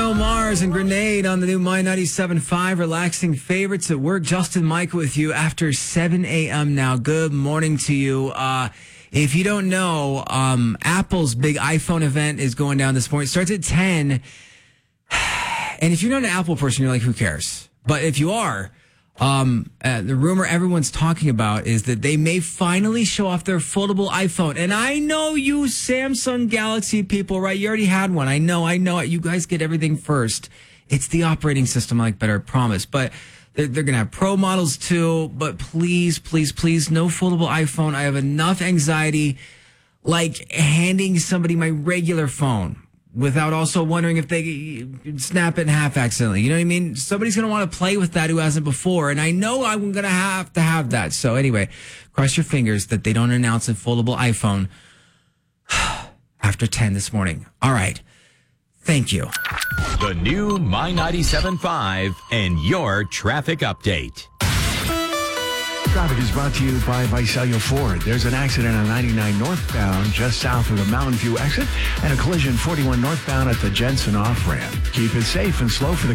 Bruno Mars and Grenade on the new My 97.5 relaxing favorites at work. Justin Michael with you after 7 a.m. now. Good morning to you. If you don't know, Apple's big iPhone event is going down this morning. It starts at 10. And if you're not an Apple person, you're like, who cares? But if you are, the rumor everyone's talking about is that they may finally show off their foldable iPhone. And I know you Samsung Galaxy people, right? You already had one. I know it. You guys get everything first. It's the operating system I like better, I promise. But they're going to have Pro models too. But please, please, please, no foldable iPhone. I have enough anxiety like handing somebody my regular phone without also wondering if they snap it in half accidentally. You know what I mean? Somebody's going to want to play with that who hasn't before. And I know I'm going to have that. So anyway, cross your fingers that they don't announce a foldable iPhone after 10 this morning. All right. Thank you. The new My 97.5 and your traffic update. Traffic is brought to you by Visalia Ford. There's an accident on 99 northbound just south of the Mountain View exit and a collision 41 northbound at the Jensen off-ramp. Keep it safe and slow for the